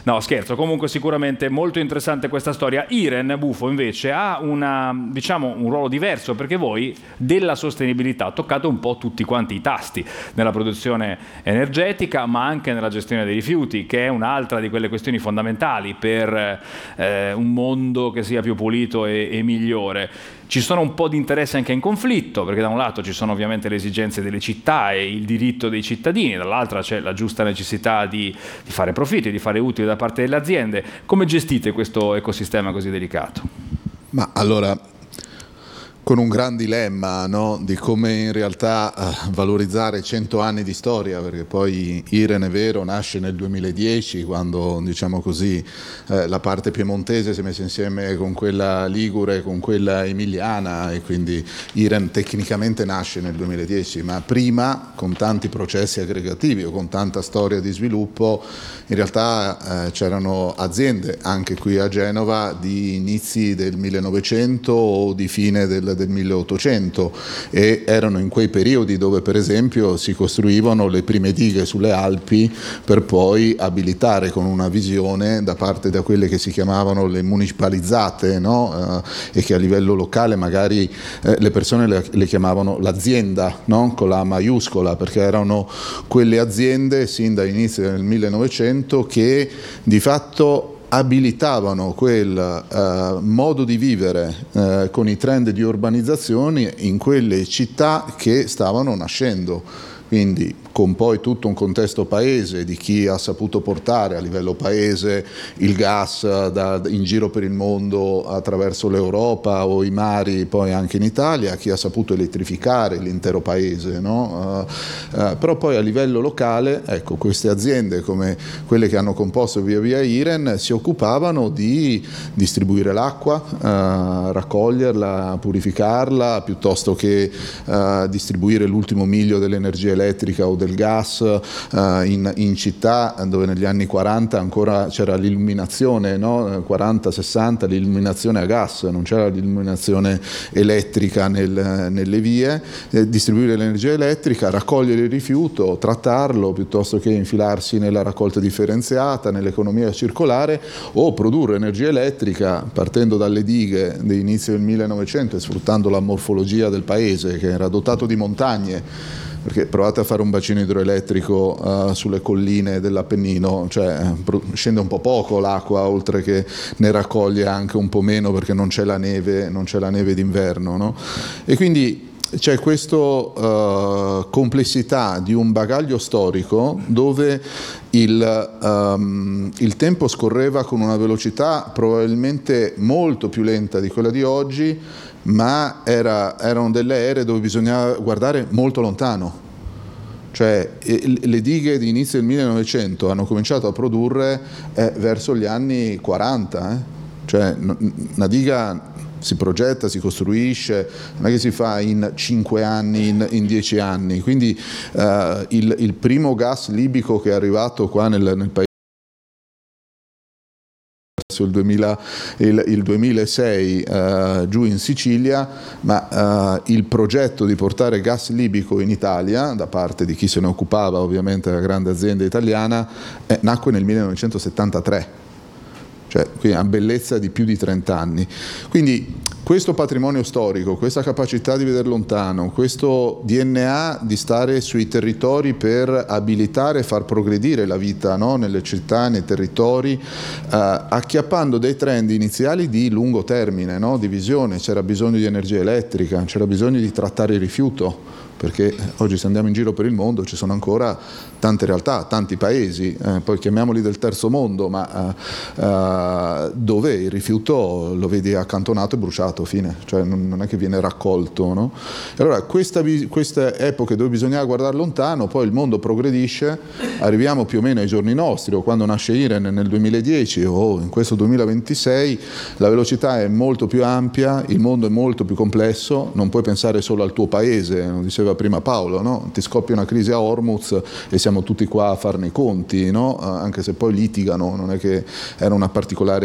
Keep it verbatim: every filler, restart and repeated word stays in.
No, scherzo, comunque sicuramente molto interessante questa storia. Iren Bufo invece ha una, diciamo, un ruolo diverso, perché voi della sostenibilità toccate un po' tutti quanti i tasti nella produzione energetica, ma anche nella gestione dei rifiuti, che è un'altra di quelle questioni fondamentali per eh, un mondo che sia più pulito e, e migliore. Ci sono un po' di interessi anche in conflitto, perché da un lato ci sono ovviamente le esigenze delle città e il diritto dei cittadini, dall'altra c'è la giusta necessità di, di fare profitti, di fare utili da parte delle aziende. Come gestite questo ecosistema così delicato? Ma allora, con un gran dilemma, no? Di come in realtà uh, valorizzare cento anni di storia, perché poi Iren, è vero, nasce nel duemiladieci, quando, diciamo così, eh, la parte piemontese si è messa insieme con quella ligure, con quella emiliana, e quindi Iren tecnicamente nasce nel duemiladieci, ma prima, con tanti processi aggregativi o con tanta storia di sviluppo, in realtà eh, c'erano aziende anche qui a Genova di inizi del millenovecento o di fine del del milleottocento, e erano in quei periodi dove per esempio si costruivano le prime dighe sulle Alpi per poi abilitare con una visione da parte da quelle che si chiamavano le municipalizzate, no? eh, e che a livello locale magari eh, le persone le, le chiamavano l'azienda, no? Con la maiuscola, perché erano quelle aziende sin dall'inizio del millenovecento che di fatto abilitavano quel uh, modo di vivere uh, con i trend di urbanizzazione in quelle città che stavano nascendo. Quindi con poi tutto un contesto paese di chi ha saputo portare a livello paese il gas da, in giro per il mondo attraverso l'Europa o i mari, poi anche in Italia, chi ha saputo elettrificare l'intero paese, no? uh, uh, però poi a livello locale, ecco, queste aziende come quelle che hanno composto via via Iren si occupavano di distribuire l'acqua, uh, raccoglierla, purificarla, piuttosto che uh, distribuire l'ultimo miglio dell'energia elettrica o del gas uh, in, in città dove negli anni quaranta ancora c'era l'illuminazione, no? quaranta sessanta, l'illuminazione a gas, non c'era l'illuminazione elettrica nel, nelle vie, eh, distribuire l'energia elettrica, raccogliere il rifiuto, trattarlo piuttosto che infilarsi nella raccolta differenziata, nell'economia circolare, o produrre energia elettrica partendo dalle dighe dell'inizio del millenovecento e sfruttando la morfologia del paese che era dotato di montagne. Perché provate a fare un bacino idroelettrico uh, sulle colline dell'Appennino, cioè scende un po' poco l'acqua, oltre che ne raccoglie anche un po' meno perché non c'è la neve, non c'è la neve d'inverno, no? E quindi c'è questa uh, complessità di un bagaglio storico dove il, um, il tempo scorreva con una velocità probabilmente molto più lenta di quella di oggi, ma era, erano delle ere dove bisognava guardare molto lontano. Cioè le dighe di inizio del millenovecento hanno cominciato a produrre eh, verso gli anni quaranta, eh? Cioè una diga si progetta, si costruisce, non è che si fa in cinque anni, in, in dieci anni. Quindi uh, il, il primo gas libico che è arrivato qua nel, nel paese il, duemila, il, il duemilasei uh, giù in Sicilia, ma uh, il progetto di portare gas libico in Italia da parte di chi se ne occupava, ovviamente la grande azienda italiana, eh, nacque nel millenovecentosettantatré. Cioè, quindi una bellezza di più di trenta anni. Quindi questo patrimonio storico, questa capacità di vedere lontano, questo D N A di stare sui territori per abilitare e far progredire la vita, no? Nelle città, nei territori, eh, acchiappando dei trend iniziali di lungo termine, no? Di visione. C'era bisogno di energia elettrica, c'era bisogno di trattare il rifiuto, perché oggi se andiamo in giro per il mondo ci sono ancora tante realtà, tanti paesi, eh, poi chiamiamoli del terzo mondo, ma eh, eh, dove il rifiuto lo vedi accantonato e bruciato, fine, cioè non, non è che viene raccolto, no? E allora questa, queste epoche dove bisogna guardare lontano, poi il mondo progredisce, arriviamo più o meno ai giorni nostri, o quando nasce Iren nel duemiladieci o in questo duemilaventisei, la velocità è molto più ampia, il mondo è molto più complesso, non puoi pensare solo al tuo paese, non diceva prima Paolo, no? Ti scoppia una crisi a Hormuz e siamo tutti qua a farne i conti, no? Anche se poi litigano, non è che era una particolare